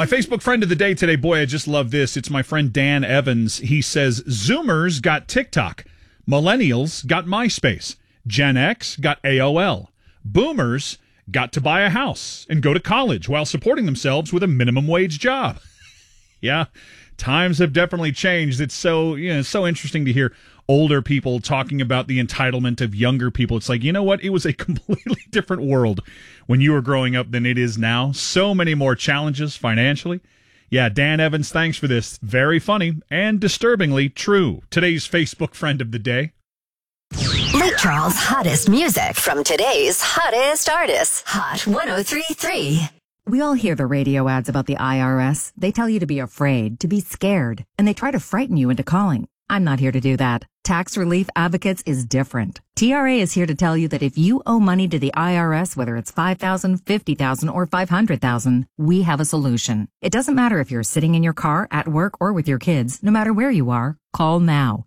My Facebook friend of the day today, boy, I just love this. It's my friend Dan Evans. He says, Zoomers got TikTok. Millennials got MySpace. Gen X got AOL. Boomers got to buy a house and go to college while supporting themselves with a minimum wage job. Yeah, times have definitely changed. It's so interesting to hear older people talking about the entitlement of younger people. It's like, you know what? It was a completely different world when you were growing up than it is now. So many more challenges financially. Yeah, Dan Evans, thanks for this. Very funny and disturbingly true. Today's Facebook friend of the day. Lake Charles' hottest music from today's hottest artists. Hot 103.3. We all hear the radio ads about the IRS. They tell you to be afraid, to be scared, and they try to frighten you into calling. I'm not here to do that. Tax Relief Advocates is different. TRA is here to tell you that if you owe money to the IRS, whether it's $5,000, $50,000, or $500,000, we have a solution. It doesn't matter if you're sitting in your car, at work, or with your kids. No matter where you are, call now.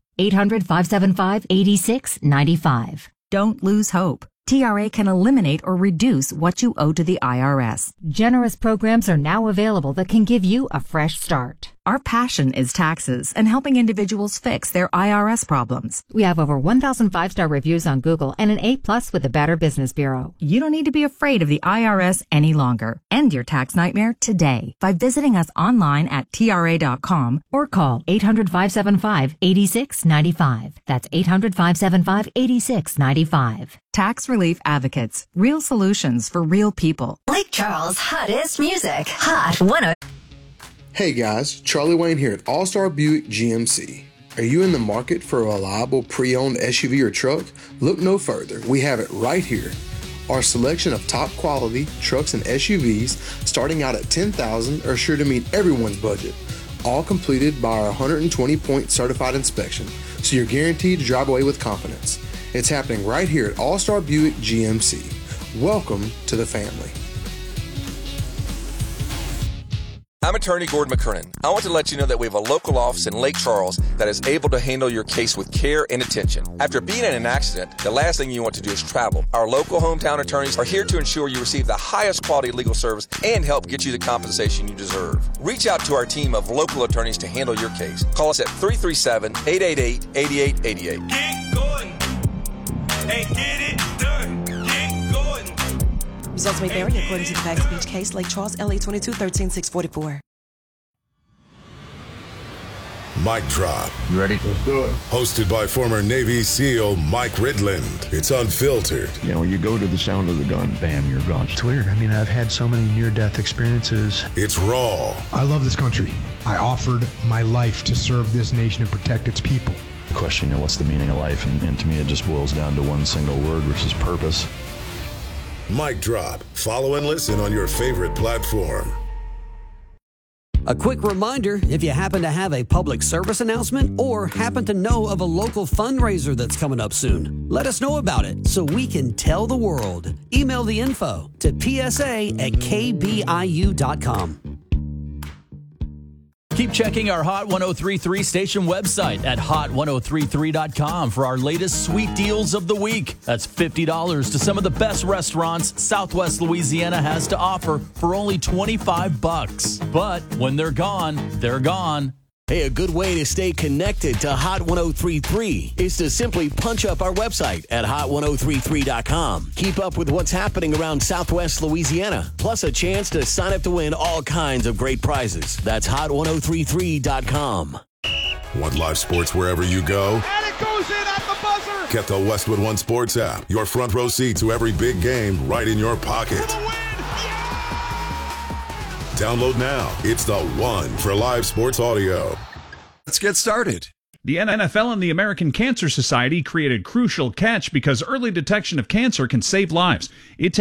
800-575-8695. Don't lose hope. TRA can eliminate or reduce what you owe to the IRS. Generous programs are now available that can give you a fresh start. Our passion is taxes and helping individuals fix their IRS problems. We have over 1,000 5-star reviews on Google and an A+ with the Better Business Bureau. You don't need to be afraid of the IRS any longer. End your tax nightmare today by visiting us online at TRA.com or call 800-575-8695. That's 800-575-8695. Tax Relief Advocates. Real solutions for real people. Lake Charles' hottest music. Hot 10. Hey guys, Charlie Wayne here at All-Star Buick GMC. Are you in the market for a reliable pre-owned SUV or truck? Look no further. We have it right here. Our selection of top quality trucks and SUVs starting out at $10,000 are sure to meet everyone's budget. All completed by our 120-point certified inspection, so you're guaranteed to drive away with confidence. It's happening right here at All-Star Buick GMC. Welcome to the family. I'm attorney Gordon McKernan. I want to let you know that we have a local office in Lake Charles that is able to handle your case with care and attention. After being in an accident, the last thing you want to do is travel. Our local hometown attorneys are here to ensure you receive the highest quality legal service and help get you the compensation you deserve. Reach out to our team of local attorneys to handle your case. Call us at 337-888-8888. Get going and get it done. Get going. Results may vary according to the facts of each case. Lake Charles, LA 22-13-644. Mic Drop. You ready? Let's do it. Hosted by former Navy SEAL Mike Ridland. It's unfiltered. You know, you go to the sound of the gun, bam, you're gone. It's weird. I mean, I've had so many near-death experiences. It's raw. I love this country. I offered my life to serve this nation and protect its people. The question, what's the meaning of life? And to me, it just boils down to one single word, which is purpose. Mic Drop. Follow and listen on your favorite platform. A quick reminder, if you happen to have a public service announcement or happen to know of a local fundraiser that's coming up soon, let us know about it so we can tell the world. Email the info to psa@kbiu.com. Keep checking our Hot 1033 station website at hot1033.com for our latest sweet deals of the week. That's $50 to some of the best restaurants Southwest Louisiana has to offer for only $25. But when they're gone, they're gone. Hey, a good way to stay connected to Hot 1033 is to simply punch up our website at hot1033.com. Keep up with what's happening around Southwest Louisiana, plus a chance to sign up to win all kinds of great prizes. That's hot1033.com. Want live sports wherever you go? And it goes in at the buzzer. Get the Westwood One Sports app. Your front row seat to every big game right in your pocket. Download now. It's the one for live sports audio. Let's get started. The NFL and the American Cancer Society created Crucial Catch because early detection of cancer can save lives. It